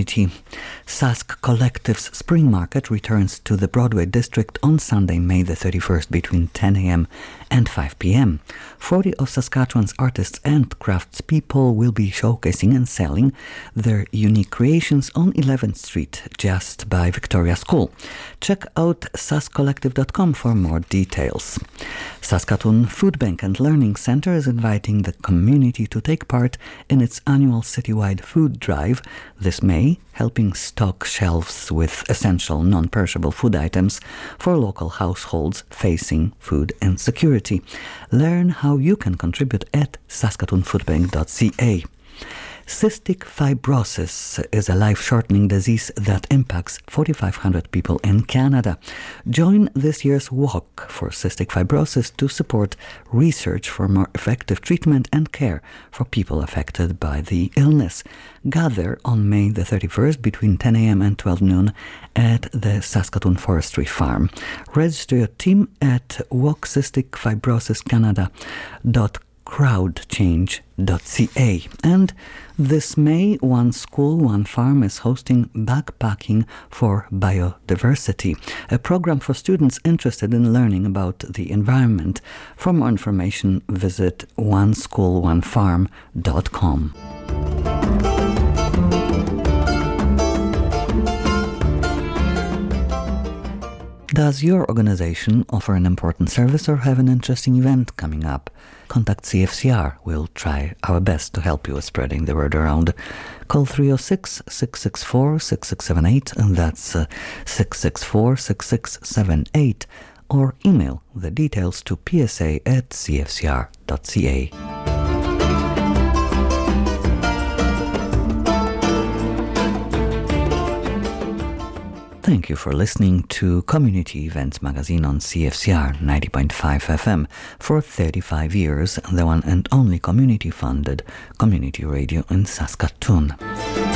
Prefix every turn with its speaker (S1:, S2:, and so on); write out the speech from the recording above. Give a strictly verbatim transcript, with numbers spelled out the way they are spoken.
S1: community. Sask Collective's Spring Market returns to the Broadway District on Sunday, May the thirty-first between ten a.m. and five p.m. forty of Saskatchewan's artists and craftspeople will be showcasing and selling their unique creations on eleventh Street, just by Victoria School. Check out sask collective dot com for more details. Saskatoon Food Bank and Learning Centre is inviting the community to take part in its annual citywide food drive this May, helping stock shelves with essential non-perishable food items for local households facing food insecurity. Learn how you can contribute at saskatoon food bank dot c a. Cystic fibrosis is a life-shortening disease that impacts forty-five hundred people in Canada. Join this year's Walk for Cystic Fibrosis to support research for more effective treatment and care for people affected by the illness. Gather on May the thirty-first between ten a.m. and twelve noon at the Saskatoon Forestry Farm. Register your team at walk cystic fibrosis canada dot crowdchange dot c a. And this May, One School, One Farm is hosting Backpacking for Biodiversity, a program for students interested in learning about the environment. For more information, visit one school one farm dot com. Does your organization offer an important service or have an interesting event coming up? Contact C F C R. We'll try our best to help you with spreading the word around. Call three oh six, six six four, six six seven eight, and that's uh, six six four, six six seven eight, or email the details to p s a at c f c r dot c a. Thank you for listening to Community Events Magazine on C F C R ninety point five F M. For thirty-five years, the one and only community-funded community radio in Saskatoon.